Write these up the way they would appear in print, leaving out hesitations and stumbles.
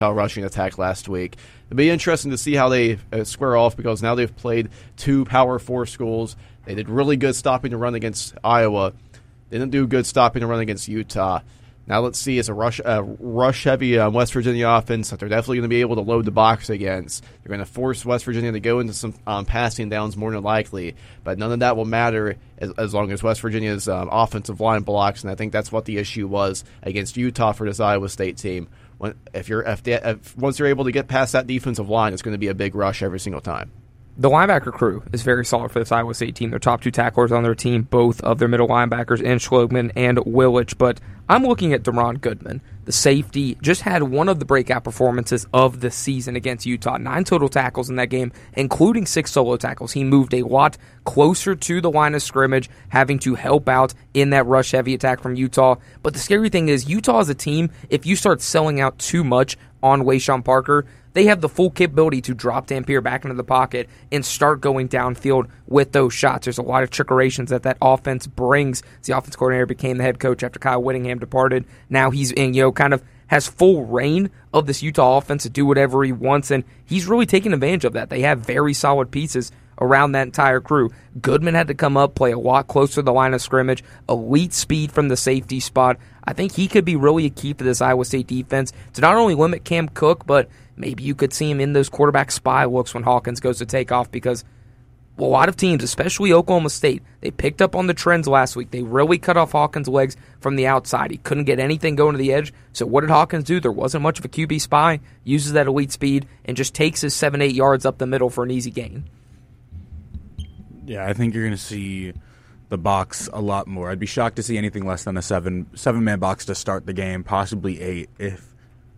rushing attack last week. It'll be interesting to see how they square off, because now they've played 2 Power 4 schools. They did really good stopping the run against Iowa. They didn't do good stopping the run against Utah. Now let's see, it's a rush-heavy West Virginia offense that they're definitely going to be able to load the box against. They're going to force West Virginia to go into some passing downs more than likely, but none of that will matter as long as West Virginia's offensive line blocks, and I think that's what the issue was against Utah for this Iowa State team. Once they're able to get past that defensive line, it's going to be a big rush every single time. The linebacker crew is very solid for this Iowa State team. Their top 2 tacklers on their team, both of their middle linebackers, in Schlogman and Willich. But I'm looking at Deron Goodman. The safety just had one of the breakout performances of the season against Utah. 9 total tackles in that game, including 6 solo tackles. He moved a lot closer to the line of scrimmage, having to help out in that rush-heavy attack from Utah. But the scary thing is, Utah is a team, if you start selling out too much on Wayshawn Parker, they have the full capability to drop Dampier back into the pocket and start going downfield with those shots. There's a lot of trickerations that offense brings. The offense coordinator became the head coach after Kyle Whittingham departed. Now he's in, kind of has full reign of this Utah offense to do whatever he wants, and he's really taking advantage of that. They have very solid pieces around that entire crew. Goodman had to come up, play a lot closer to the line of scrimmage, elite speed from the safety spot. I think he could be really a key for this Iowa State defense to not only limit Cam Cook, but maybe you could see him in those quarterback spy looks when Hawkins goes to take off, because a lot of teams, especially Oklahoma State, they picked up on the trends last week. They really cut off Hawkins' legs from the outside. He couldn't get anything going to the edge. So what did Hawkins do? There wasn't much of a QB spy. Uses that elite speed and just takes his 7-8 yards up the middle for an easy gain. Yeah, I think you're going to see the box a lot more. I'd be shocked to see anything less than a seven-man box to start the game, possibly 8 if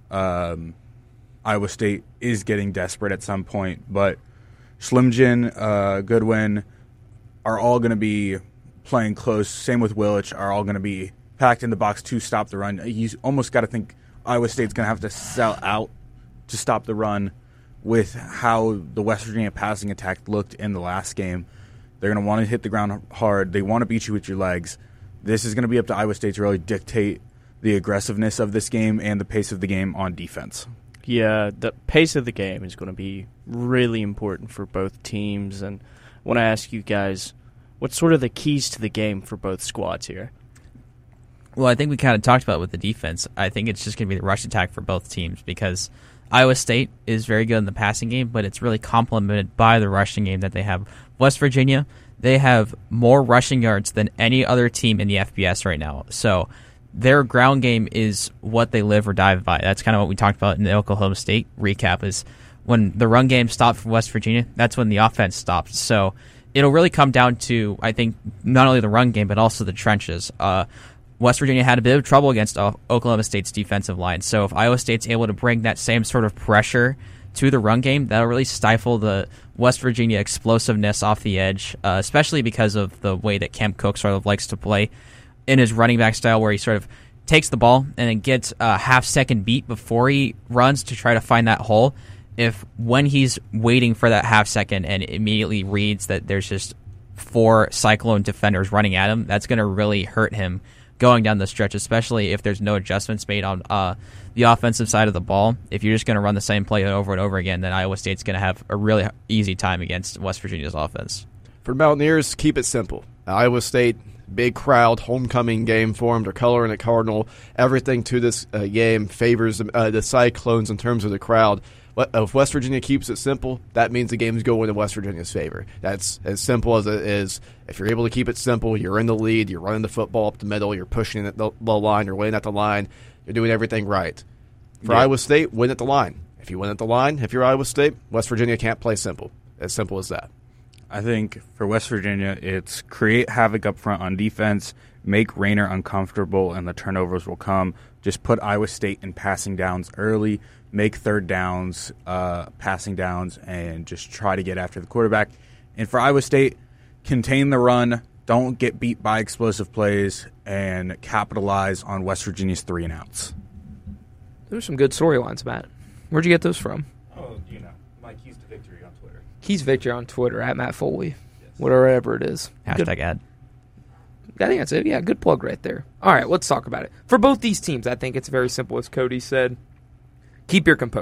Iowa State is getting desperate at some point. But Schlimgen, Goodwin are all going to be playing close. Same with Willich, are all going to be packed in the box to stop the run. You almost got to think Iowa State's going to have to sell out to stop the run with how the West Virginia passing attack looked in the last game. They're going to want to hit the ground hard. They want to beat you with your legs. This is going to be up to Iowa State to really dictate the aggressiveness of this game and the pace of the game on defense. Yeah, the pace of the game is going to be really important for both teams. And I want to ask you guys, what's sort of the keys to the game for both squads here? Well, I think we kind of talked about it with the defense. I think it's just going to be the rush attack for both teams, because Iowa State is very good in the passing game, but it's really complemented by the rushing game that they have. West Virginia, they have more rushing yards than any other team in the FBS right now. So their ground game is what they live or die by. That's kind of what we talked about in the Oklahoma State recap, is when the run game stopped for West Virginia, that's when the offense stopped. So it'll really come down to, I think, not only the run game, but also the trenches. West Virginia had a bit of trouble against Oklahoma State's defensive line. So if Iowa State's able to bring that same sort of pressure to the run game, that'll really stifle the West Virginia explosiveness off the edge, especially because of the way that Cam Cook sort of likes to play in his running back style, where he sort of takes the ball and then gets a half-second beat before he runs to try to find that hole. If when he's waiting for that half-second and immediately reads that there's just 4 Cyclone defenders running at him, that's going to really hurt him going down the stretch, especially if there's no adjustments made on the offensive side of the ball. If you're just going to run the same play over and over again, then Iowa State's going to have a really easy time against West Virginia's offense. For the Mountaineers, keep it simple. Iowa State, big crowd, homecoming game for them. They're coloring a cardinal. Everything to this game favors the Cyclones in terms of the crowd. If West Virginia keeps it simple, that means the game's going in West Virginia's favor. That's as simple as it is. If you're able to keep it simple, you're in the lead, you're running the football up the middle, you're pushing it the line, you're winning at the line, you're doing everything right. For Iowa State, win at the line. If you win at the line, if you're Iowa State, West Virginia can't play simple. As simple as that. I think for West Virginia, it's create havoc up front on defense, make Rayner uncomfortable, and the turnovers will come. Just put Iowa State in passing downs early, make third downs, passing downs, and just try to get after the quarterback. And for Iowa State, contain the run, don't get beat by explosive plays, and capitalize on West Virginia's 3-and-outs. There's some good storylines, Matt. Where'd you get those from? Oh, my keys to victory on Twitter. Keys to victory on Twitter, at Matt Foley. Yes. Whatever it is. Hashtag ad. I think that's it. Yeah, good plug right there. All right, let's talk about it. For both these teams, I think it's very simple, as Cody said. keep your composure.